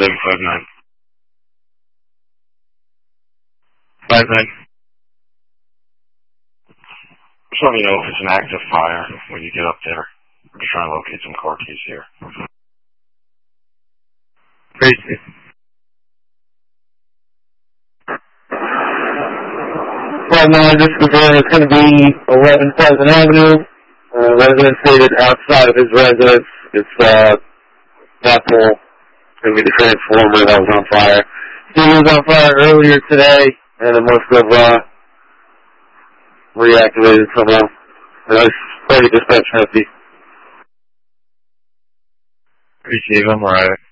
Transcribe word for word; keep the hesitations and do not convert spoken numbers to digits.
seven five nine. five nine. Just let me know if it's an active fire when you get up there. I'm just trying to locate some car keys here. Tracy. five nine, just confirm it's going to be eleven Pleasant Avenue. Uh, resident stated outside of his residence. It's, uh, that pole. It's going to be the transformer that was on fire. He was on fire earlier today, and it must have, uh, reactivated somehow. Nice. thirty dispatch fifty. Receive them, right.